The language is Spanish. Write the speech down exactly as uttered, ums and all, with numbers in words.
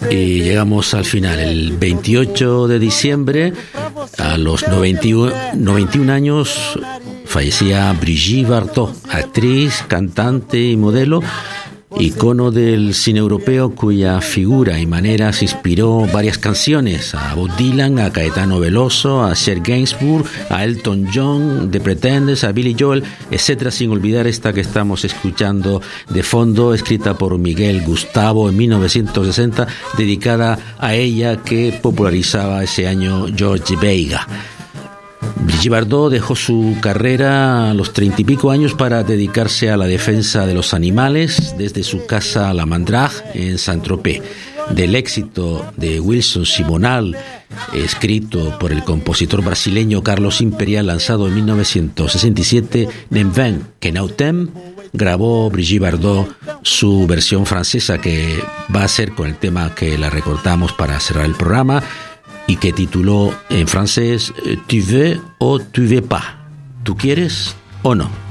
Y llegamos al final, el veintiocho de diciembre, a los noventa y uno años, fallecía Brigitte Bardot, actriz, cantante y modelo, icono del cine europeo cuya figura y maneras inspiró varias canciones a Bob Dylan, a Caetano Veloso, a Serge Gainsbourg, a Elton John, The Pretenders, a Billy Joel, etcétera, sin olvidar esta que estamos escuchando de fondo, escrita por Miguel Gustavo en mil novecientos sesenta, dedicada a ella, que popularizaba ese año George Veiga. Brigitte Bardot dejó su carrera a los treinta y pico años para dedicarse a la defensa de los animales desde su casa La Mandrage en Saint-Tropez. Del éxito de Wilson Simonal, escrito por el compositor brasileño Carlos Imperial, lanzado en mil novecientos sesenta y siete, Nem ven que no t'aime, grabó Brigitte Bardot su versión francesa, que va a ser con el tema que la recortamos para cerrar el programa, y que tituló en francés Tu veux o tu veux pas, ¿tú quieres o no?